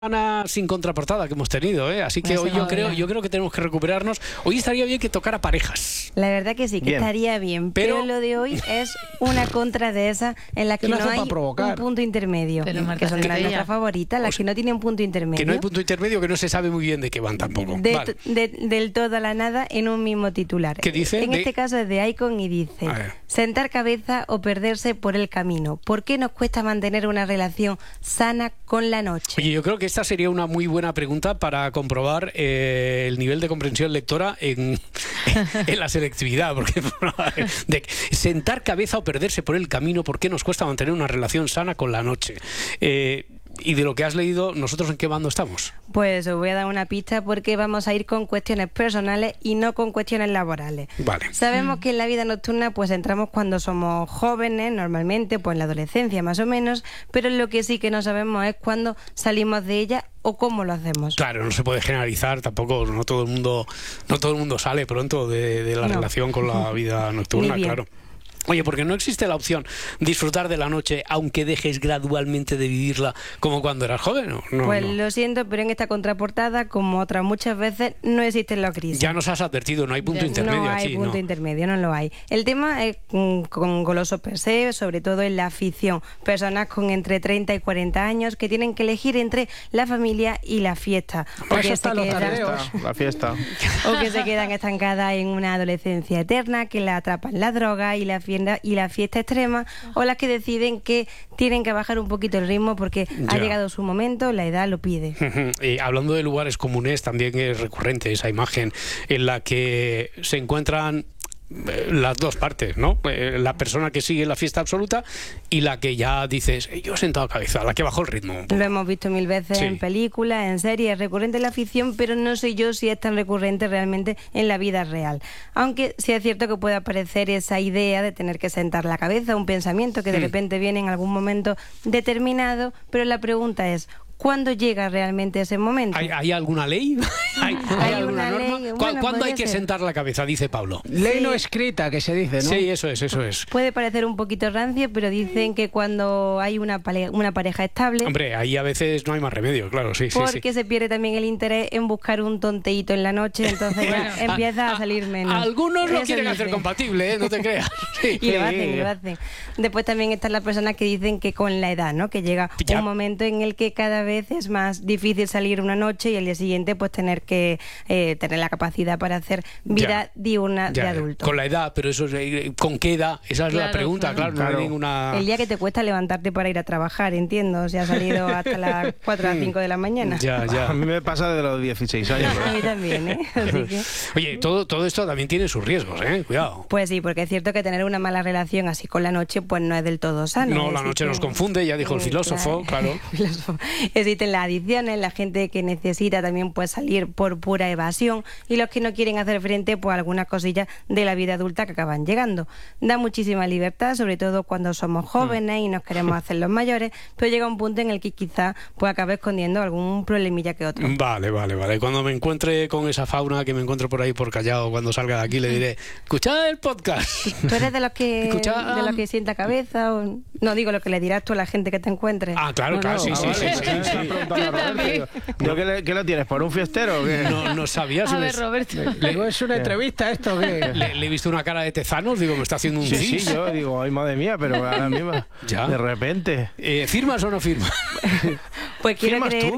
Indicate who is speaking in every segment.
Speaker 1: Semana sin contraportada que hemos tenido, ¿eh? Así que hoy yo creo que tenemos que recuperarnos. Hoy estaría bien que tocara parejas.
Speaker 2: La verdad que sí, que estaría bien, pero lo de hoy es una contra de esas en las que no hay un punto intermedio, que son las nuestras favoritas, las que no tienen punto intermedio.
Speaker 1: Que no hay punto intermedio, que no se sabe muy bien de qué van tampoco.
Speaker 2: Del todo a la nada en un mismo titular.
Speaker 1: ¿Qué dice?
Speaker 2: En este caso es de Icon y dice: sentar cabeza o perderse por el camino. ¿Por qué nos cuesta mantener una relación sana con la noche?
Speaker 1: Oye, yo creo que esta sería una muy buena pregunta para comprobar el nivel de comprensión lectora en la selectividad, porque de sentar cabeza o perderse por el camino, ¿por qué nos cuesta mantener una relación sana con la noche? Y de lo que has leído, ¿nosotros en qué bando estamos?
Speaker 2: Pues os voy a dar una pista porque vamos a ir con cuestiones personales y no con cuestiones laborales.
Speaker 1: Vale.
Speaker 2: Sabemos que en la vida nocturna pues entramos cuando somos jóvenes, normalmente, pues en la adolescencia más o menos, pero lo que sí que no sabemos es cuándo salimos de ella o cómo lo hacemos.
Speaker 1: Claro, no se puede generalizar tampoco, no todo el mundo sale pronto de la relación con la vida nocturna, claro. Oye, porque no existe la opción disfrutar de la noche aunque dejes gradualmente de vivirla como cuando eras joven, ¿no?
Speaker 2: Pues lo siento, pero en esta contraportada, como otras muchas veces, no existen los grises.
Speaker 1: Ya nos has advertido, no hay punto intermedio aquí.
Speaker 2: No hay punto intermedio, no lo hay. El tema es con golosos per se, sobre todo en la afición. Personas con entre 30 y 40 años que tienen que elegir entre la familia y la fiesta.
Speaker 3: Pues eso está la fiesta.
Speaker 2: O que se quedan estancadas en una adolescencia eterna, que la atrapan la droga y la fiesta extrema, o las que deciden que tienen que bajar un poquito el ritmo porque ha llegado su momento, la edad lo pide.
Speaker 1: Hablando de lugares comunes, también es recurrente esa imagen en la que se encuentran las dos partes, ¿no? La persona que sigue la fiesta absoluta y la que ya dices, yo he sentado cabeza, la que bajó el ritmo un poco.
Speaker 2: Lo hemos visto mil veces en películas, en series, es recurrente en la ficción, pero no sé yo si es tan recurrente realmente en la vida real. Aunque sí es cierto que puede aparecer esa idea de tener que sentar la cabeza, un pensamiento que de repente viene en algún momento determinado, pero la pregunta es: ¿cuándo llega realmente ese momento?
Speaker 1: ¿Hay alguna ley? ¿Hay alguna norma?
Speaker 2: Ley.
Speaker 1: ¿Cuándo hay que sentar la cabeza? Dice Pablo.
Speaker 3: Ley no escrita, que se dice, ¿no?
Speaker 1: Sí, eso es.
Speaker 2: Puede parecer un poquito rancio, pero dicen que cuando hay una pareja estable...
Speaker 1: Hombre, ahí a veces no hay más remedio, claro, sí.
Speaker 2: Porque se pierde también el interés en buscar un tonteíto en la noche, entonces ya empieza a salir menos.
Speaker 1: Algunos lo quieren hacer compatible, no te creas.
Speaker 2: Y lo hacen. Después también están las personas que dicen que con la edad, ¿no? Que llega un momento en el que cada vez es más difícil salir una noche y al día siguiente pues tener que tener la capacidad para hacer vida diurna de adulto.
Speaker 1: Con la edad, pero eso ¿con qué edad? Esa es la pregunta, claro. No hay ninguna...
Speaker 2: El día que te cuesta levantarte para ir a trabajar, entiendo, si has salido hasta las 4 a las 5 de la mañana.
Speaker 1: Ya.
Speaker 3: A mí me pasa de los 16 años.
Speaker 2: A mí también, ¿eh? Así que...
Speaker 1: Oye, todo esto también tiene sus riesgos, cuidado.
Speaker 2: Pues sí, porque es cierto que tener una mala relación así con la noche pues no es del todo sano.
Speaker 1: No, la noche nos confunde, ya dijo el filósofo, claro.
Speaker 2: Existen las adicciones, la gente que necesita también pues salir por pura evasión y los que no quieren hacer frente pues a algunas cosillas de la vida adulta que acaban llegando. Da muchísima libertad, sobre todo cuando somos jóvenes y nos queremos hacer los mayores, pero llega un punto en el que quizás pues acabe escondiendo algún problemilla que otro.
Speaker 1: Vale. Cuando me encuentre con esa fauna que me encuentro por ahí por Callao, cuando salga de aquí le diré: escuchad el podcast.
Speaker 2: ¿Tú eres de los que sienta cabeza? O... No, digo lo que le dirás tú a la gente que te encuentre.
Speaker 1: Ah, claro, sí.
Speaker 3: ¿Qué lo tienes? ¿Por un fiestero o qué?
Speaker 1: No sabía.
Speaker 4: A ver, Roberto.
Speaker 3: Digo, ¿es una entrevista esto? ¿Qué?
Speaker 1: Le he visto una cara de tezanos, digo, me está haciendo un
Speaker 3: Sí, yo digo, ay, madre mía, pero ahora mismo, de repente.
Speaker 1: ¿Firmas o no firmas?
Speaker 2: Pues quiero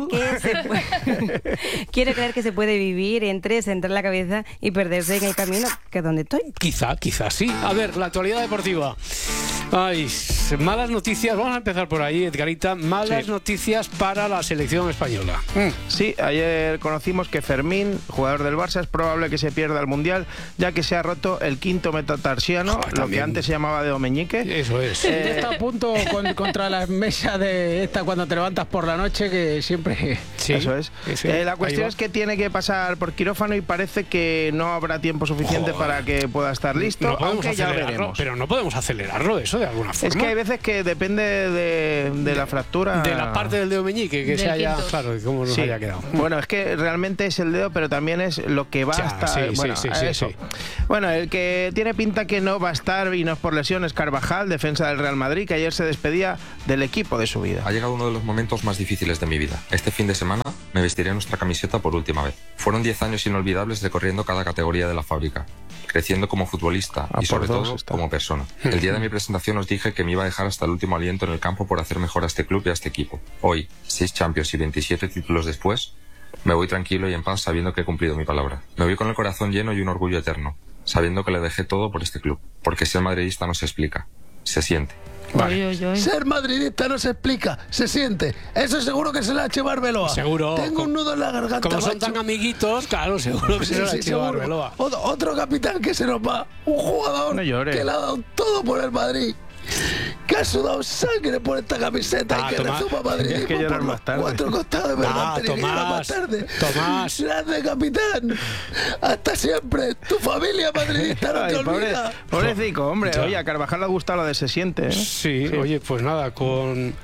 Speaker 2: creer que se puede vivir entre sentar la cabeza y perderse en el camino, que es donde estoy.
Speaker 1: Quizá sí. A ver, la actualidad deportiva. Ay, malas noticias, vamos a empezar por ahí, Edgarita. Malas noticias para la selección española.
Speaker 3: Sí, ayer conocimos que Fermín, jugador del Barça, es probable que se pierda el Mundial, ya que se ha roto el quinto metatarsiano, lo que antes se llamaba dedo meñique.
Speaker 1: Eso es.
Speaker 5: Está a punto contra la mesa de esta cuando te levantas por la noche, que siempre...
Speaker 3: Sí, eso es. La cuestión es que tiene que pasar por quirófano y parece que no habrá tiempo suficiente para que pueda estar listo, aunque ya veremos.
Speaker 1: Pero no podemos acelerarlo eso de alguna forma.
Speaker 3: Es que hay veces que depende de la fractura.
Speaker 1: De la parte del dedo meñique, que se haya... Claro, cómo nos haya quedado.
Speaker 3: Bueno, es que realmente es el dedo, pero también es lo que va a estar...
Speaker 1: Sí.
Speaker 3: Bueno, el que tiene pinta que no va a estar, y no es por lesión, es Carvajal, defensa del Real Madrid, que ayer se despedía del equipo de su vida.
Speaker 6: Ha llegado uno de los momentos más difíciles
Speaker 4: difíciles de mi vida. Este fin de semana me vestiré nuestra camiseta por última vez. Fueron 10 años inolvidables recorriendo cada categoría de la fábrica, creciendo como futbolista y sobre todo como persona. El día de mi presentación os dije que me iba a dejar hasta el último aliento en el campo por hacer mejor a este club y a este equipo. Hoy, 6 Champions y 27 títulos después, me voy tranquilo y en paz sabiendo que he cumplido mi palabra. Me voy con el corazón lleno y un orgullo eterno, sabiendo que le dejé todo por este club. Porque ser madridista no se explica, se siente.
Speaker 6: Vale. Ser madridista no se explica, se siente. Eso seguro que se la ha hecho Arbeloa.
Speaker 1: Seguro.
Speaker 6: Tengo un nudo en la garganta.
Speaker 1: Como son tan amiguitos, claro, seguro que se lo ha hecho Arbeloa.
Speaker 6: Otro capitán que se nos va. Un jugador que le ha dado todo por el Madrid, que ha sudado sangre por esta camiseta y que rezuma madridismo
Speaker 3: que
Speaker 6: por los 4 costados de verdad. Más tarde.
Speaker 1: Tomás.
Speaker 6: Grande capitán. Hasta siempre. Tu familia madridista no te olvida.
Speaker 3: Pobrecito, hombre. Ya. Oye, a Carvajal le ha gustado lo de se siente, ¿eh?
Speaker 1: Sí, oye, pues nada, con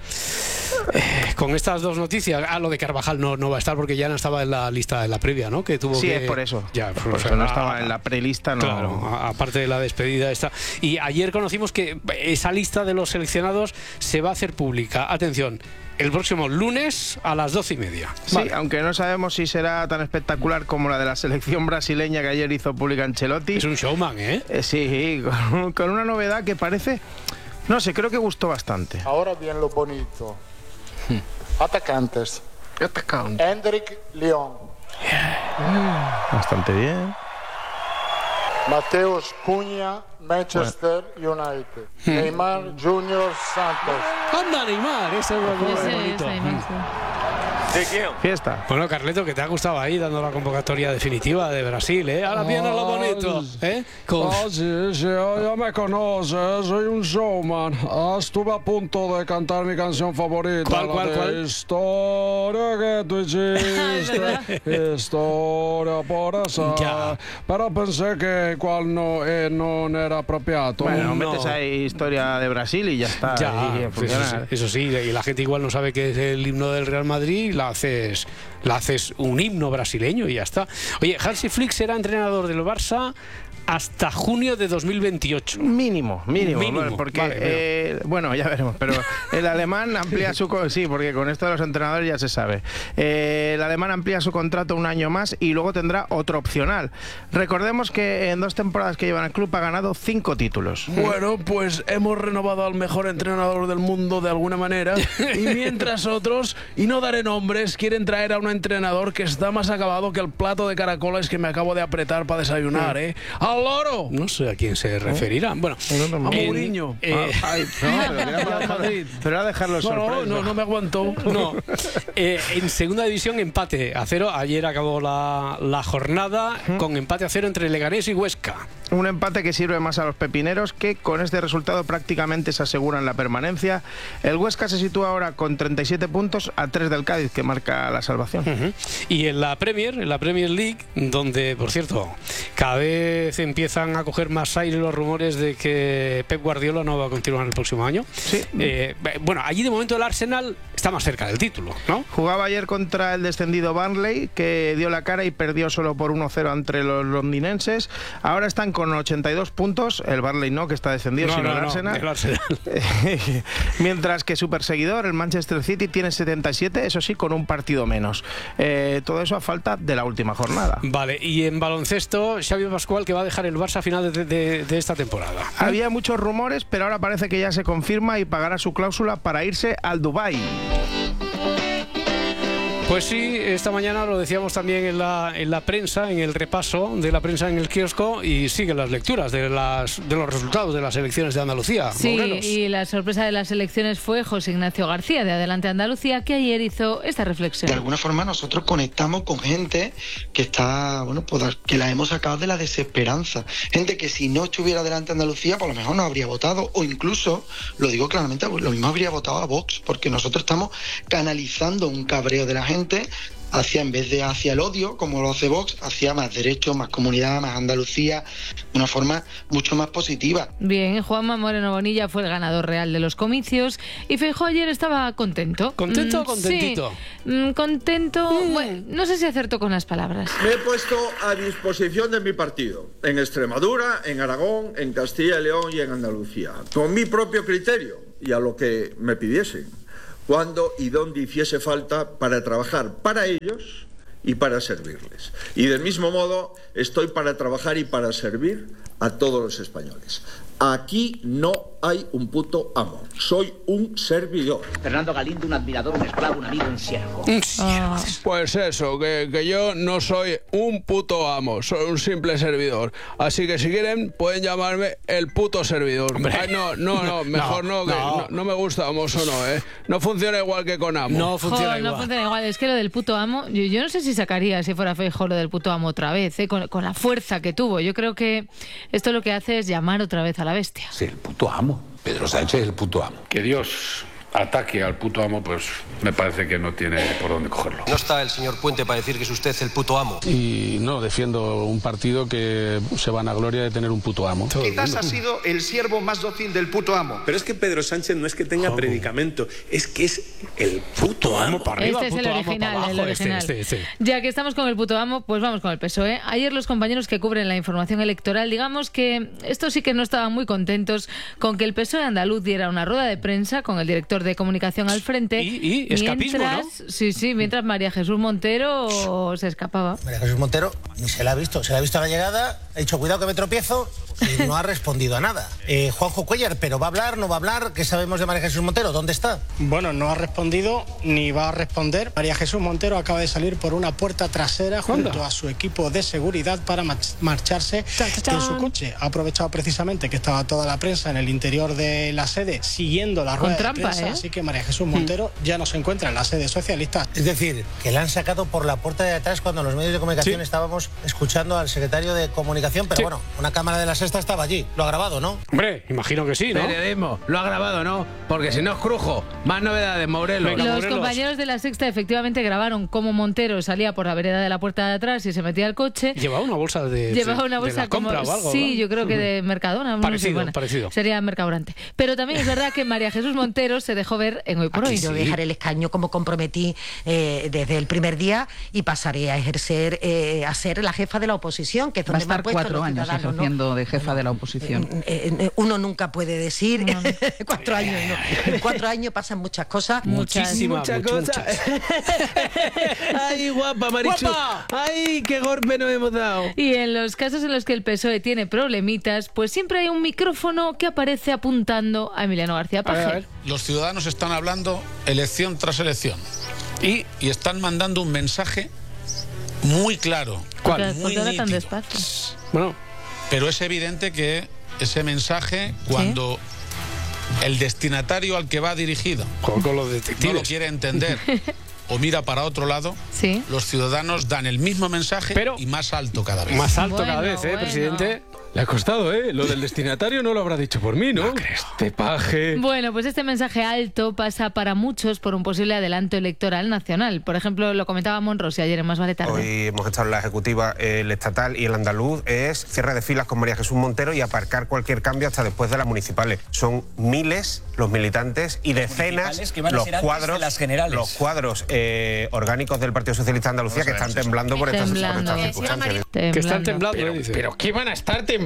Speaker 1: estas dos noticias, lo de Carvajal no va a estar porque ya no estaba en la lista de la previa, ¿no? Que tuvo
Speaker 3: sí,
Speaker 1: que...
Speaker 3: es por eso.
Speaker 1: Ya,
Speaker 3: porque no estaba en la prelista, no.
Speaker 1: Claro, aparte de la despedida esta. Y ayer conocimos que esa lista de los seleccionados se va a hacer pública. Atención, el próximo lunes a las 12:30.
Speaker 3: Sí, vale. Aunque no sabemos si será tan espectacular como la de la selección brasileña que ayer hizo pública Ancelotti.
Speaker 1: Es un showman, ¿eh?
Speaker 3: Sí, con una novedad que parece... No sé, creo que gustó bastante.
Speaker 7: Ahora bien lo bonito. Atacantes. Hendrik León.
Speaker 3: Bastante bien.
Speaker 7: Mateus Cunha, Manchester United. Neymar Junior Santos.
Speaker 1: ¡Anda, Neymar! Ese es bonito.
Speaker 3: ¿De quién? Fiesta.
Speaker 1: Bueno, Carleto, que te ha gustado ahí dando la convocatoria definitiva de Brasil, ¿eh? Ahora viene lo bonito, ¿eh?
Speaker 8: Sí, ya me conoces, soy un showman. Estuve a punto de cantar mi canción favorita.
Speaker 1: ¿Cuál?
Speaker 8: Historia que tú hiciste, historia por azar. Pero pensé que igual no era apropiado.
Speaker 3: Bueno, metes ahí historia de Brasil y ya está.
Speaker 1: Ya, pues eso sí, y la gente igual no sabe que es el himno del Real Madrid, la haces un himno brasileño y ya está. Oye, Hansi Flick será entrenador del Barça hasta junio de 2028.
Speaker 3: Mínimo. Porque, vale, bueno, ya veremos. Pero el alemán amplía su... Sí, porque con esto de los entrenadores ya se sabe. El alemán amplía su contrato un año más y luego tendrá otro opcional. Recordemos que en 2 temporadas que lleva en el club ha ganado 5 títulos.
Speaker 6: Bueno, pues hemos renovado al mejor entrenador del mundo de alguna manera. Y mientras otros, y no daré nombres, quieren traer a un entrenador que está más acabado que el plato de caracoles que me acabo de apretar para desayunar, ¿eh? ¡Al loro!
Speaker 1: No sé a quién se referirá. Bueno,
Speaker 6: a Mourinho.
Speaker 3: Pero a dejarlo sorpresa.
Speaker 6: No me aguantó.
Speaker 1: No. En segunda división, empate a 0. Ayer acabó la jornada con empate a 0 entre Leganés y Huesca.
Speaker 3: Un empate que sirve más a los pepineros, que con este resultado prácticamente se aseguran la permanencia. El Huesca se sitúa ahora con 37 puntos a 3 del Cádiz, que marca la salvación.
Speaker 1: Y en la Premier League, donde, por cierto, cada vez empiezan a coger más aire los rumores de que Pep Guardiola no va a continuar el próximo año.
Speaker 3: Sí.
Speaker 1: Bueno, allí de momento el Arsenal está más cerca del título, ¿no?
Speaker 3: Jugaba ayer contra el descendido Burnley, que dio la cara y perdió solo por 1-0 entre los londinenses. Ahora están con 82 puntos, el Burnley no, que está descendido, sino el Arsenal.
Speaker 1: El Arsenal.
Speaker 3: Mientras que su perseguidor, el Manchester City, tiene 77, eso sí, con un partido menos. Todo eso a falta de la última jornada.
Speaker 1: Vale, y en baloncesto, Xavi Pascual, que va a dejar el Barça a final de esta temporada.
Speaker 3: Había muchos rumores, pero ahora parece que ya se confirma y pagará su cláusula para irse al Dubái.
Speaker 1: Pues sí, esta mañana lo decíamos también en la prensa, en el repaso de la prensa en el kiosco, y siguen las lecturas de los resultados de las elecciones de Andalucía.
Speaker 9: Sí,
Speaker 1: Morelos.
Speaker 9: Y la sorpresa de las elecciones fue José Ignacio García, de Adelante Andalucía, que ayer hizo esta reflexión.
Speaker 10: De alguna forma nosotros conectamos con gente que está, que la hemos sacado de la desesperanza. Gente que si no estuviera Adelante Andalucía, por lo mejor no habría votado, o incluso, lo digo claramente, lo mismo habría votado a Vox, porque nosotros estamos canalizando un cabreo de la gente en vez de hacia el odio, como lo hace Vox, hacia más derechos, más comunidad, más Andalucía, de una forma mucho más positiva.
Speaker 9: Bien, Juanma Moreno Bonilla fue el ganador real de los comicios y Feijóo ayer estaba contento.
Speaker 1: ¿Contento o contentito?
Speaker 9: Contento, bueno, no sé si acertó con las palabras.
Speaker 11: Me he puesto a disposición de mi partido, en Extremadura, en Aragón, en Castilla y León y en Andalucía, con mi propio criterio y a lo que me pidiesen. cuando y donde hiciese falta para trabajar para ellos y para servirles. Y del mismo modo estoy para trabajar y para servir a todos los españoles. Aquí no hay un puto amo. Soy un servidor.
Speaker 12: Fernando Galindo, un admirador, un esclavo, un amigo, un siervo.
Speaker 6: Pues eso, que yo no soy un puto amo, soy un simple servidor. Así que si quieren, pueden llamarme el puto servidor. Ay, no, mejor no, que no me gusta Mosso, no, ¿eh? No funciona igual que con amo.
Speaker 9: No funciona igual. Es que lo del puto amo, yo no sé si sacaría, si fuera Feijóo, lo del puto amo otra vez, ¿eh? Con la fuerza que tuvo. Yo creo que esto lo que hace es llamar otra vez a la bestia.
Speaker 13: Sí, el puto amo. Pedro Sánchez es el puto amo.
Speaker 14: Que Dios ataque al puto amo, pues me parece que no tiene por dónde cogerlo.
Speaker 15: No está el señor Puente para decir que es usted el puto amo.
Speaker 8: Y no defiendo un partido que se vanagloria de tener un puto amo.
Speaker 16: Quizás ha sido el siervo más dócil del puto amo. Pero es que Pedro Sánchez no es que tenga predicamento, es que es el puto amo para arriba.
Speaker 9: Este es el original,
Speaker 1: Este.
Speaker 9: Ya que estamos con el puto amo, pues vamos con el PSOE. Ayer los compañeros que cubren la información electoral, digamos que estos sí que no estaban muy contentos con que el PSOE andaluz diera una rueda de prensa con el director de comunicación al frente.
Speaker 1: Y escapismo, ¿no?
Speaker 9: Mientras María Jesús Montero se escapaba.
Speaker 17: María Jesús Montero ni se la ha visto a la llegada, ha dicho cuidado que me tropiezo y no ha respondido a nada. Juanjo Cuéllar, ¿pero va a hablar, no va a hablar? ¿Qué sabemos de María Jesús Montero? ¿Dónde está?
Speaker 18: Bueno, no ha respondido ni va a responder. María Jesús Montero acaba de salir por una puerta trasera junto a su equipo de seguridad para marcharse en su coche. Ha aprovechado precisamente que estaba toda la prensa en el interior de la sede siguiendo la rueda de prensa, así que María Jesús Montero ya no se encuentra en la sede socialista.
Speaker 17: Es decir, que la han sacado por la puerta de atrás cuando los medios de comunicación estábamos escuchando al secretario de comunicación, pero bueno, una cámara de la Sexta estaba allí. Lo ha grabado, ¿no?
Speaker 1: Hombre, imagino que sí, ¿no?
Speaker 5: Periodismo, lo ha grabado, ¿no? Porque si no es crujo. Más novedades, Morelos.
Speaker 9: Los compañeros de la Sexta efectivamente grabaron cómo Montero salía por la vereda de la puerta de atrás y se metía al coche.
Speaker 1: Llevaba una bolsa de la compra o algo.
Speaker 9: Sí, yo creo que de Mercadona.
Speaker 1: Parecido.
Speaker 9: Sería Mercadorante. Pero también es verdad que María Jesús Montero se dejó ver en Hoy por Hoy.
Speaker 19: Yo dejaré el escaño como comprometí desde el primer día y pasaré a ejercer, a ser la jefa de la oposición, que es donde
Speaker 20: va a estar 4 años ejerciendo de jefa de la oposición.
Speaker 19: Uno nunca puede decir 4 años, no. En 4 años pasan muchas cosas.
Speaker 5: Muchas cosas. Ay, guapa, Marichu. ¡Guapa! Ay, qué golpe nos hemos dado.
Speaker 9: Y en los casos en los que el PSOE tiene problemitas, pues siempre hay un micrófono que aparece apuntando a Emiliano García Paje.
Speaker 21: Los ciudadanos están hablando elección tras elección y están mandando un mensaje muy claro.
Speaker 9: ¿Cuál? Muy nítido. Tan despacio.
Speaker 1: Bueno.
Speaker 21: Pero es evidente que ese mensaje, cuando el destinatario al que va dirigido
Speaker 1: con los detectives
Speaker 21: no lo quiere entender o mira para otro lado, los ciudadanos dan el mismo mensaje, y más alto cada vez.
Speaker 1: Más alto cada vez, presidente.
Speaker 8: Le ha costado, ¿eh? Lo del destinatario no lo habrá dicho por mí, ¿no?
Speaker 1: No creo.
Speaker 8: Este Paje.
Speaker 9: Bueno, pues este mensaje alto pasa para muchos por un posible adelanto electoral nacional. Por ejemplo, lo comentaba Monrosi ayer en Más Vale Tarde.
Speaker 22: Hoy hemos estado en la ejecutiva, el estatal y el andaluz, es cierre de filas con María Jesús Montero y aparcar cualquier cambio hasta después de las municipales. Son miles los militantes y decenas los cuadros orgánicos del Partido Socialista de Andalucía que están temblando por estas circunstancias.
Speaker 1: Que están temblando,
Speaker 5: pero ¿qué van a estar temblando?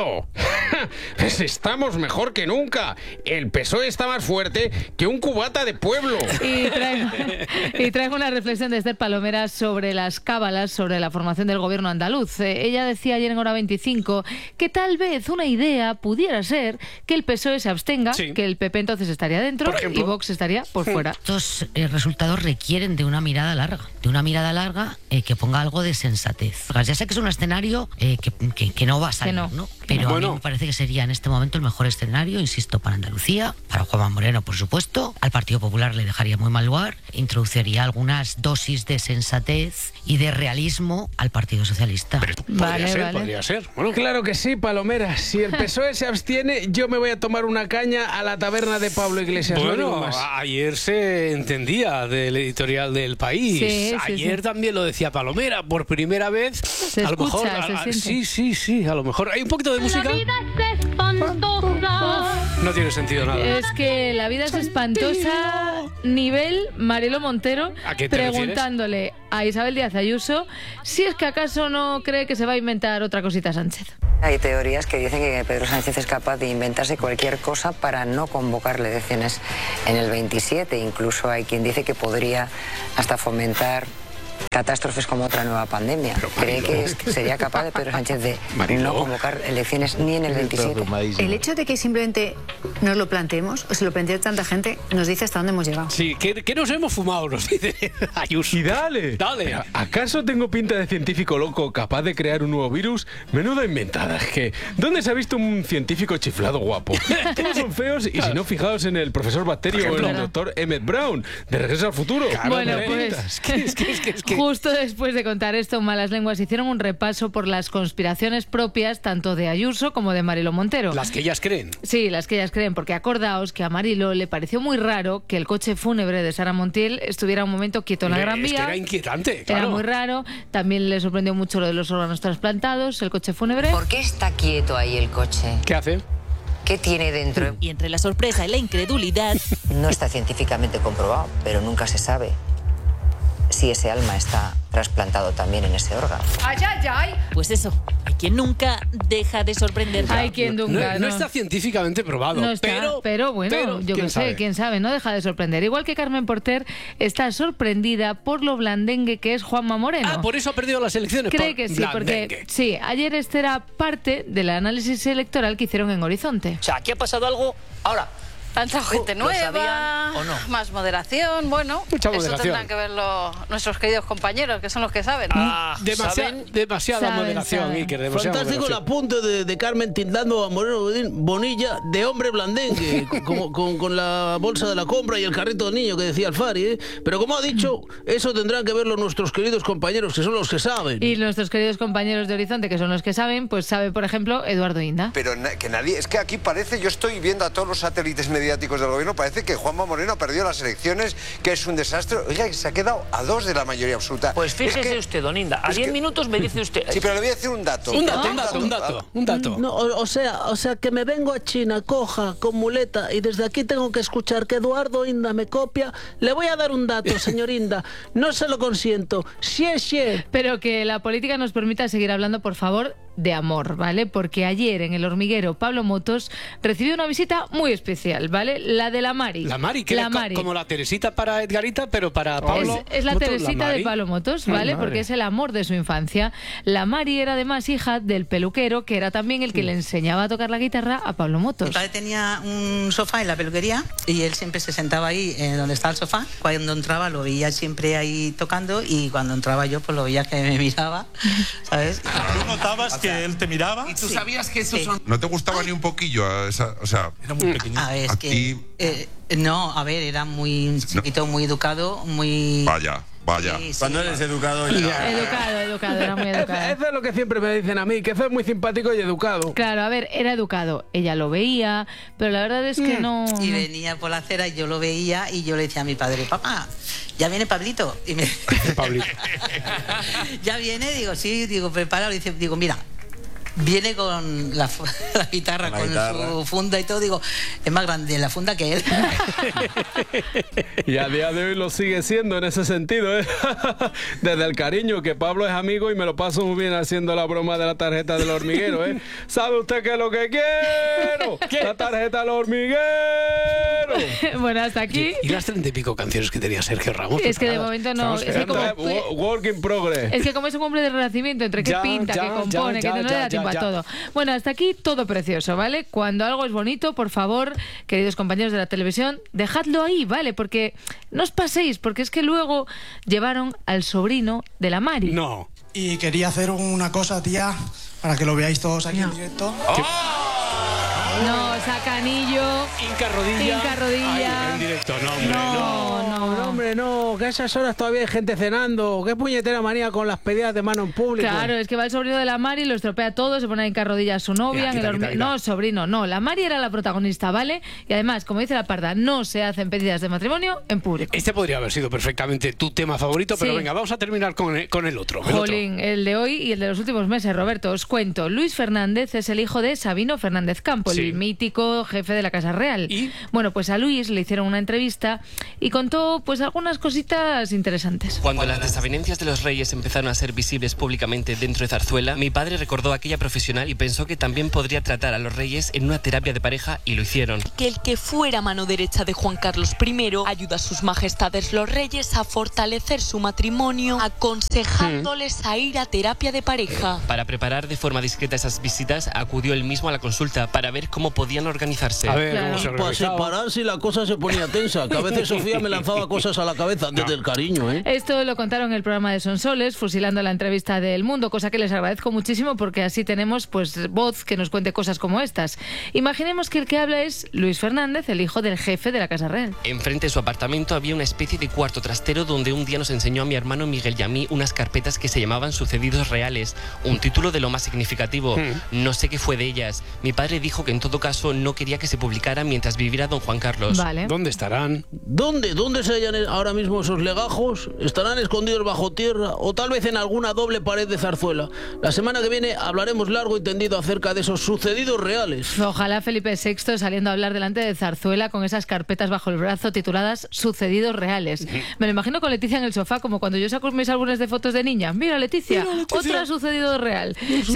Speaker 5: Estamos mejor que nunca. El PSOE está más fuerte que un cubata de pueblo.
Speaker 9: Y traigo una reflexión de Esther Palomera sobre las cábalas sobre la formación del gobierno andaluz. Ella decía ayer en Hora 25 que tal vez una idea pudiera ser que el PSOE se abstenga, que el PP entonces estaría dentro y Vox estaría por fuera.
Speaker 19: Estos resultados requieren de una mirada larga, que ponga algo de sensatez. Ya sé que es un escenario que no va a salir, ¿no? Pero a mí me parece que sería en este momento el mejor escenario, insisto, para Andalucía, para Juanma Moreno, por supuesto. Al Partido Popular le dejaría muy mal lugar, introduciría algunas dosis de sensatez y de realismo al Partido Socialista.
Speaker 1: Podría ser. Bueno,
Speaker 5: claro que sí, Palomera. Si el PSOE se abstiene, yo me voy a tomar una caña a la taberna de Pablo Iglesias.
Speaker 1: Bueno, ayer se entendía del editorial del País. Ayer también lo decía Palomera, por primera vez. A lo mejor, a lo mejor. Hay un poquito de música.
Speaker 9: La vida es espantosa.
Speaker 1: No tiene sentido nada.
Speaker 9: Es que la vida es espantosa nivel Mariló Montero preguntándole a Isabel Díaz Ayuso si es que acaso no cree que se va a inventar otra cosita Sánchez.
Speaker 2: Hay teorías que dicen que Pedro Sánchez es capaz de inventarse cualquier cosa para no convocar elecciones en el 27. Incluso hay quien dice que podría hasta fomentar catástrofes como otra nueva pandemia. ¿Cree que sería capaz de Pedro Sánchez de no convocar elecciones ni en el 27?
Speaker 4: El hecho de que simplemente nos lo planteemos, o se lo plantee tanta gente, nos dice hasta dónde hemos llegado.
Speaker 1: Sí, que nos hemos fumado, nos dice Ayuso.
Speaker 23: Y dale. ¿Acaso tengo pinta de científico loco capaz de crear un nuevo virus? Menuda inventada. Es que, ¿dónde se ha visto un científico chiflado guapo? Todos son feos y si no, fijaos en el profesor Bacterio o en el doctor Emmett Brown, de Regreso al Futuro.
Speaker 9: Bueno, pues... Justo después de contar esto, Malas Lenguas hicieron un repaso por las conspiraciones propias tanto de Ayuso como de Mariló Montero.
Speaker 1: Las que ellas creen.
Speaker 9: Sí, las que ellas creen, porque acordaos que a Mariló le pareció muy raro que el coche fúnebre de Sara Montiel estuviera un momento quieto en la Gran Vía.
Speaker 1: Es que era inquietante, claro.
Speaker 9: Era muy raro. También le sorprendió mucho lo de los órganos trasplantados, el coche fúnebre.
Speaker 2: ¿Por qué está quieto ahí el coche?
Speaker 1: ¿Qué hace?
Speaker 2: ¿Qué tiene dentro?
Speaker 24: Y entre la sorpresa y la incredulidad...
Speaker 2: No está científicamente comprobado, pero nunca se sabe si ese alma está trasplantado también en ese órgano.
Speaker 24: ¡Ay, ay, ay! Pues eso, hay quien nunca deja de sorprenderse.
Speaker 9: Hay quien nunca.
Speaker 1: No está científicamente probado.
Speaker 9: No está, pero bueno, yo qué sé, quién sabe, no deja de sorprender. Igual que Carmen Porter está sorprendida por lo blandengue que es Juanma Moreno.
Speaker 1: Ah, por eso ha perdido las elecciones.
Speaker 9: Cree que sí, porque sí, ayer este era parte del análisis electoral que hicieron en Horizonte.
Speaker 25: O sea, aquí ha pasado algo ahora.
Speaker 26: Ha entrado gente nueva,
Speaker 25: ¿o no?
Speaker 26: Más moderación, bueno,
Speaker 1: mucha
Speaker 26: eso
Speaker 1: moderación.
Speaker 26: tendrán que verlo nuestros queridos compañeros, que son los que saben.
Speaker 1: Demasiada moderación, Iker, demasiada
Speaker 6: Fantástico
Speaker 1: moderación.
Speaker 6: el apunte de Carmen tildando a Moreno Bonilla de hombre blandengue, con la bolsa de la compra y el carrito del niño que decía Alfari, ¿eh? Pero como ha dicho, eso tendrán que verlo nuestros queridos compañeros, que son los que saben.
Speaker 9: Y nuestros queridos compañeros de Horizonte, que son los que saben, pues sabe, por ejemplo, Eduardo Inda.
Speaker 27: Pero que nadie, es que aquí parece, yo estoy viendo a todos los satélites mediáticos del gobierno, parece que Juanma Moreno ha perdido las elecciones, que es un desastre. Oiga, se ha quedado a 2 de la mayoría absoluta.
Speaker 25: Pues fíjese usted, don Inda, a 10 minutos me dice usted...
Speaker 27: Sí, pero le voy a decir un dato.
Speaker 1: Un dato.
Speaker 6: No, o sea, que me vengo a China, coja, con muleta, y desde aquí tengo que escuchar que Eduardo Inda me copia. Le voy a dar un dato, señor Inda. No se lo consiento. Sí.
Speaker 9: Pero que la política nos permita seguir hablando, por favor, de amor, ¿vale? Porque ayer en El Hormiguero Pablo Motos recibió una visita muy especial, ¿vale? La de la Mari.
Speaker 1: La Mari, que era como la Teresita para Edgarita, pero para Pablo.
Speaker 9: Es la
Speaker 1: Motos,
Speaker 9: Teresita de Pablo Motos, ¿vale? Porque es el amor de su infancia. La Mari era además hija del peluquero, que era también el que le enseñaba a tocar la guitarra a Pablo Motos.
Speaker 28: Mi padre tenía un sofá en la peluquería y él siempre se sentaba ahí donde está el sofá. Cuando entraba lo veía siempre ahí tocando y cuando entraba yo pues lo veía que me miraba, ¿sabes?
Speaker 29: ¿Tú notabas que él te miraba?
Speaker 28: ¿Y tú sabías que esos son...?
Speaker 29: ¿No te gustaba ni un poquillo? O sea, era muy pequeñito.
Speaker 28: A ver, es que... no, a ver, era muy chiquito, muy educado, muy...
Speaker 29: Vaya.
Speaker 28: Sí,
Speaker 29: Cuando eres educado ya...
Speaker 9: Educado, era muy educado.
Speaker 6: Eso es lo que siempre me dicen a mí, que es muy simpático y educado.
Speaker 9: Claro, a ver, era educado. Ella lo veía, pero la verdad es que no...
Speaker 28: Y venía por la acera y yo lo veía y yo le decía a mi padre, papá, ¿ya viene Pablito? Y me...
Speaker 1: Pablito.
Speaker 28: ¿Ya viene? Digo, sí, digo, prepáralo. Digo, mira... Viene con la guitarra, su funda y todo. Digo, es más grande la funda que él.
Speaker 23: Y a día de hoy lo sigue siendo en ese sentido, ¿eh? Desde el cariño, que Pablo es amigo y me lo paso muy bien haciendo la broma de la tarjeta del hormiguero, ¿eh? ¿Sabe usted qué es lo que quiero? La tarjeta del hormiguero.
Speaker 9: Bueno, hasta aquí.
Speaker 1: ¿Y las 30 y pico canciones que tenía Sergio Ramos?
Speaker 9: Es que de momento no. Es que como,
Speaker 23: work in progress.
Speaker 9: Es que como es un hombre del Renacimiento, entre que pinta, que compone, que no le da tiempo a todo. Bueno, hasta aquí todo precioso, ¿vale? Cuando algo es bonito, por favor, queridos compañeros de la televisión, dejadlo ahí, ¿vale? Porque no os paséis, porque es que luego llevaron al sobrino de la Mari.
Speaker 1: No.
Speaker 18: Y quería hacer una cosa, tía, para que lo veáis todos aquí en directo.
Speaker 9: No, saca anillo.
Speaker 1: Hinca rodilla.
Speaker 9: Ay,
Speaker 1: en directo, no, hombre,
Speaker 9: no.
Speaker 5: No, hombre, no, que a esas horas todavía hay gente cenando. Qué puñetera manía con las pedidas de mano en público.
Speaker 9: Claro, es que va el sobrino de la Mari, lo estropea todo, se pone a hincar rodillas a su novia. No, sobrino, no. La Mari era la protagonista, ¿vale? Y además, como dice la Parda, no se hacen pedidas de matrimonio en público.
Speaker 1: Este podría haber sido perfectamente tu tema favorito, pero venga, vamos a terminar con el otro.
Speaker 9: Jolín, el de hoy y el de los últimos meses, Roberto. Os cuento, Luis Fernández es el hijo de Sabino Fernández Campo, el mítico jefe de la Casa Real. ¿Y? Bueno, pues a Luis le hicieron una entrevista y contó pues algunas cositas interesantes.
Speaker 3: Cuando las desavenencias de los reyes empezaron a ser visibles públicamente dentro de Zarzuela, mi padre recordó a aquella profesional y pensó que también podría tratar a los reyes en una terapia de pareja y lo hicieron.
Speaker 7: Que el que fuera mano derecha de Juan Carlos I ayuda a sus majestades los reyes a fortalecer su matrimonio, aconsejándoles a ir a terapia de pareja.
Speaker 3: Para preparar de forma discreta esas visitas, acudió él mismo a la consulta para ver cómo podían organizarse.
Speaker 6: A ver, para separarse la cosa se ponía tensa, que a veces Sofía me lanzaba cosas a la cabeza desde el cariño, ¿eh?
Speaker 9: Esto lo contaron en el programa de Sonsoles, fusilando la entrevista del Mundo, cosa que les agradezco muchísimo porque así tenemos pues voz que nos cuente cosas como estas. Imaginemos que el que habla es Luis Fernández, el hijo del jefe de la Casa Real.
Speaker 3: Enfrente de su apartamento había una especie de cuarto trastero donde un día nos enseñó a mi hermano Miguel y a mí unas carpetas que se llamaban Sucedidos Reales, un título de lo más significativo. No sé qué fue de ellas. Mi padre dijo que en todo caso no quería que se publicara mientras viviera don Juan Carlos.
Speaker 9: Vale.
Speaker 1: ¿Dónde estarán?
Speaker 6: ¿Dónde se hallan ahora mismo esos legajos? ¿Estarán escondidos bajo tierra o tal vez en alguna doble pared de Zarzuela? La semana que viene hablaremos largo y tendido acerca de esos sucedidos reales.
Speaker 9: Ojalá Felipe VI saliendo a hablar delante de Zarzuela con esas carpetas bajo el brazo tituladas Sucedidos Reales. Me lo imagino con Leticia en el sofá, como cuando yo saco mis álbumes de fotos de niña. Mira, Leticia, otra sucedido real.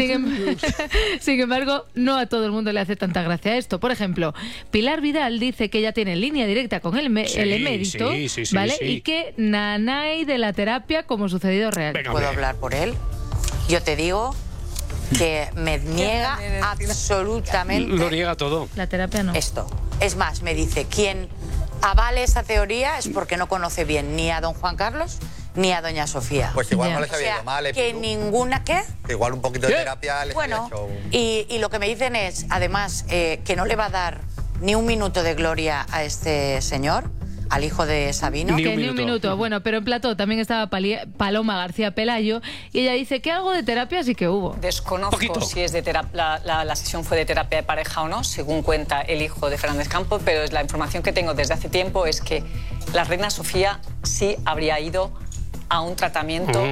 Speaker 9: Sin embargo, no a todo el mundo le hace tanta gracia esto. Por ejemplo, Pilar Vidal dice que ella tiene línea directa con el emérito, ¿vale? Y que nanay de la terapia como sucedido real.
Speaker 2: ¿Puedo hablar por él? Yo te digo que me niega absolutamente...
Speaker 1: Lo niega todo.
Speaker 9: La terapia no.
Speaker 2: Esto. Es más, me dice, quien avale esa teoría es porque no conoce bien ni a don Juan Carlos ni a doña Sofía.
Speaker 10: Pues igual no les había ido mal,
Speaker 2: que ninguna... ¿Qué?
Speaker 10: Que igual un poquito de terapia les había hecho un...
Speaker 2: y lo que me dicen es, además, que no le va a dar ni un minuto de gloria a este señor, al hijo de Sabino.
Speaker 9: Ni un minuto. Bueno, pero en plató también estaba Paloma García Pelayo y ella dice que algo de terapia sí que hubo.
Speaker 11: Desconozco si es de la sesión fue de terapia de pareja o no, según cuenta el hijo de Fernández Campos, pero la información que tengo desde hace tiempo es que la reina Sofía sí habría ido a un tratamiento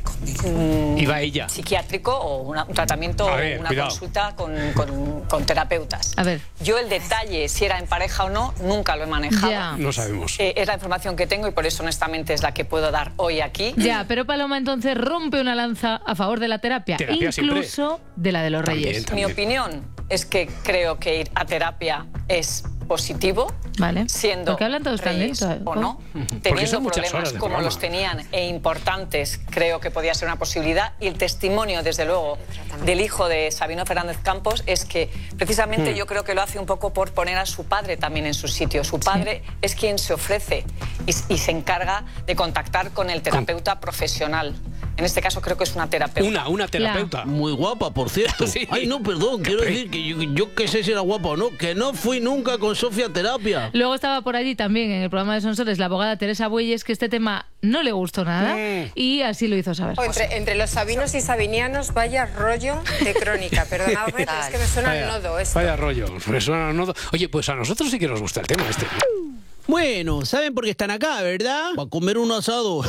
Speaker 1: iba ella
Speaker 11: psiquiátrico o un tratamiento o una consulta con terapeutas.
Speaker 9: A ver.
Speaker 11: Yo el detalle, si era en pareja o no, nunca lo he manejado.
Speaker 9: Ya.
Speaker 1: No sabemos.
Speaker 11: Es la información que tengo y por eso honestamente es la que puedo dar hoy aquí.
Speaker 9: Ya, pero Paloma entonces rompe una lanza a favor de la terapia incluso de la de los reyes.
Speaker 11: Mi opinión es que creo que ir a terapia es positivo,
Speaker 9: vale,
Speaker 11: siendo
Speaker 9: porque hablan todos
Speaker 11: reyes o no, teniendo problemas como los tenían e importantes, creo que podía ser una posibilidad. Y el testimonio, desde luego, del hijo de Sabino Fernández Campos es que precisamente yo creo que lo hace un poco por poner a su padre también en su sitio. Su padre es quien se ofrece y se encarga de contactar con el terapeuta profesional. En este caso creo que es una terapeuta.
Speaker 1: Una terapeuta.
Speaker 6: Muy guapa, por cierto. Sí. Ay, no, perdón, quiero decir que yo que sé si era guapa o no, que no fui nunca con Sofía a terapia.
Speaker 9: Luego estaba por allí también en el programa de Sonsoles la abogada Teresa Bueyes, que este tema no le gustó nada y así lo hizo saber.
Speaker 12: Entre los sabinos y sabinianos, vaya rollo de crónica. Perdonadme, pero es que me suena al nodo esto.
Speaker 1: Vaya rollo, me suena al nodo. Oye, pues a nosotros sí que nos gusta el tema este.
Speaker 5: Bueno, ¿saben por qué están acá, verdad?
Speaker 6: Para comer un asado.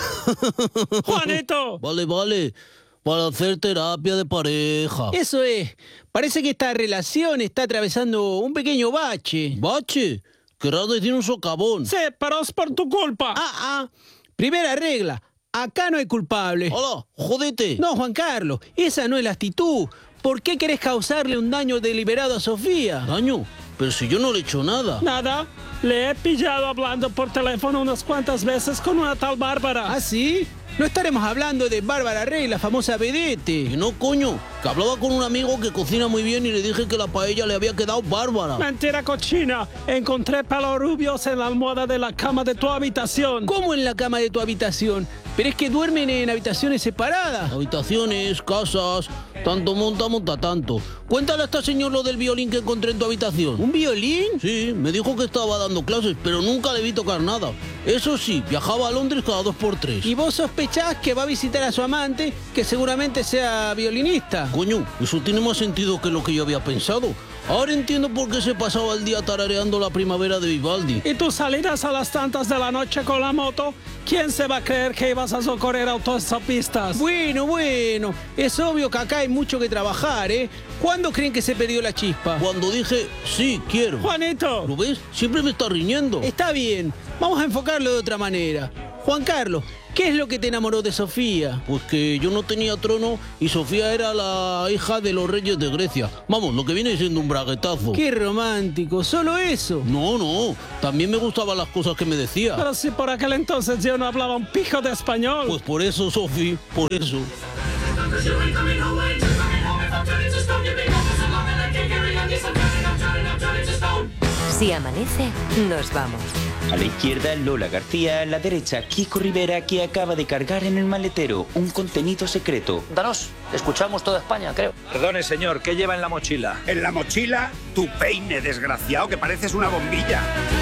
Speaker 5: ¡Juanito!
Speaker 6: Vale. Para hacer terapia de pareja.
Speaker 5: Eso es. Parece que esta relación está atravesando un pequeño bache.
Speaker 6: ¿Bache? Querrás decir un socavón.
Speaker 5: Sí, pero es por tu culpa. Primera regla. Acá no hay culpable.
Speaker 6: Hola, jódete.
Speaker 5: No, Juan Carlos, esa no es la actitud. ¿Por qué querés causarle un daño deliberado a Sofía?
Speaker 6: ¿Daño? Pero si yo no le he hecho nada.
Speaker 5: Nada. Le he pillado hablando por teléfono unas cuantas veces con una tal Bárbara. ¿Ah, sí? No estaremos hablando de Bárbara Rey, la famosa vedette.
Speaker 6: Que no, coño. Que hablaba con un amigo que cocina muy bien y le dije que la paella le había quedado bárbara.
Speaker 5: Mentira cochina. Encontré pelos rubios en la almohada de la cama de tu habitación. ¿Cómo en la cama de tu habitación? Pero es que duermen en habitaciones separadas.
Speaker 6: Habitaciones, casas, tanto monta tanto. Cuéntale a este señor lo del violín que encontré en tu habitación.
Speaker 5: ¿Un violín?
Speaker 6: Sí, me dijo que estaba dando clases, pero nunca le vi tocar nada.
Speaker 5: Eso sí, viajaba a Londres cada 2 por 3. ¿Y vos sospechás que va a visitar a su amante, que seguramente sea violinista? Coño, eso tiene más sentido que lo que yo había pensado. Ahora entiendo por qué se pasaba el día tarareando La Primavera de Vivaldi. ¿Y tú salirás a las tantas de la noche con la moto? ¿Quién se va a creer que ibas a socorrer autostopistas? Bueno, es obvio que acá hay mucho que trabajar, ¿eh? ¿Cuándo creen que se perdió la chispa? Cuando dije, sí, quiero. Juanito. ¿Lo ves? Siempre me está riñendo. Está bien, vamos a enfocarlo de otra manera. Juan Carlos, ¿qué es lo que te enamoró de Sofía? Pues que yo no tenía trono y Sofía era la hija de los reyes de Grecia. Vamos, lo que viene siendo un braguetazo. ¡Qué romántico! ¿Solo eso? No. También me gustaban las cosas que me decía. Pero si por aquel entonces yo no hablaba un pijo de español. Pues por eso, Sofi, por eso.
Speaker 8: Si amanece, nos vamos.
Speaker 13: A la izquierda, Lola García. A la derecha, Kiko Rivera, que acaba de cargar en el maletero un contenido secreto.
Speaker 25: Danos, escuchamos toda España, creo.
Speaker 14: Perdone, señor, ¿qué lleva en la mochila?
Speaker 15: En la mochila, tu peine, desgraciado, que pareces una bombilla.